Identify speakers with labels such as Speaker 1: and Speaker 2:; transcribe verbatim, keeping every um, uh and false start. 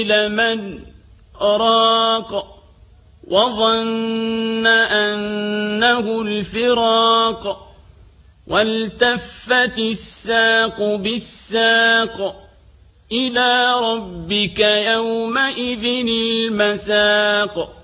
Speaker 1: لمن راق وظن أنه الفراق والتفت الساق بالساق إلى ربك يومئذ المساق